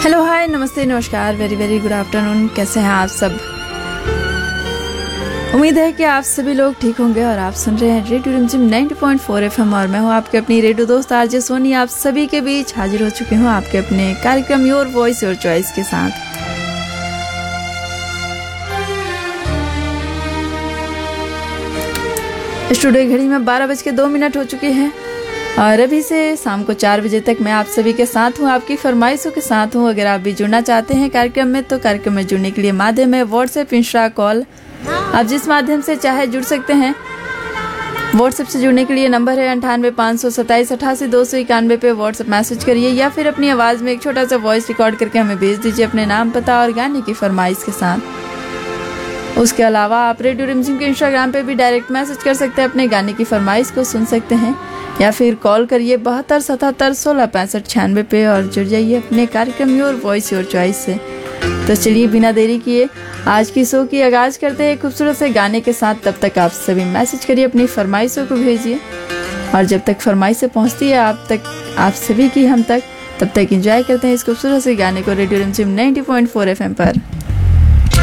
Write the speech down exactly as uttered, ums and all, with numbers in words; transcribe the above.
Hello hi नमस्ते नमस्कार very very good afternoon. कैसे हैं आप सब? उम्मीद है कि आप सभी लोग ठीक होंगे और आप सुन रहे हैं रेडियो रिमझिम नब्बे पॉइंट चार एफएम और मैं हूं आपके अपनी रेडियो दोस्त आरजे सोनी। आप सभी के बीच हाजिर हो चुके हूं आपके अपने कार्यक्रम योर वॉइस योर चॉइस के साथ। स्टूडियो घड़ी में बारह बज के दो मिनट हो चुके हैं और अभी से शाम को चार बजे तक मैं आप सभी के साथ हूँ, आपकी फरमाइशों के साथ हूँ। अगर आप भी जुड़ना चाहते हैं कार्यक्रम में तो कार्यक्रम में जुड़ने के लिए माध्यम है व्हाट्सएप, इंस्टा, कॉल। आप जिस माध्यम से चाहे जुड़ सकते हैं। व्हाट्सएप से जुड़ने के लिए नंबर है अंठानवे पाँच सौ सत्ताईस अठासी दो सौ इक्यानवे पे व्हाट्सएप मैसेज करिए या फिर अपनी आवाज़ में एक छोटा सा वॉइस रिकॉर्ड करके हमें भेज दीजिए अपने नाम, पता और गाने की फरमाइश के साथ। उसके अलावा आप रेडियो रिमझिम के इंस्टाग्राम पे भी डायरेक्ट मैसेज कर सकते हैं, अपने गाने की फरमाइश को सुन सकते हैं या फिर कॉल करिए बहत्तर सतहत्तर सोलह पैंसठ छियानवे पे और जुड़ जाइए अपने कार्यक्रम योर वॉइस योर चॉइस से। तो चलिए बिना देरी किए आज की शो की आगाज करते हैं खूबसूरत से गाने के साथ। तब तक आप सभी मैसेज करिए, अपनी फरमाइशों को भेजिए और जब तक फरमाइशें पहुंचती है आप तक, आप सभी की हम तक, तब तक एंजॉय करते हैं इस खूबसूरत से गाने को रेडियो रिमझिम नब्बे पॉइंट चार एफएम पर।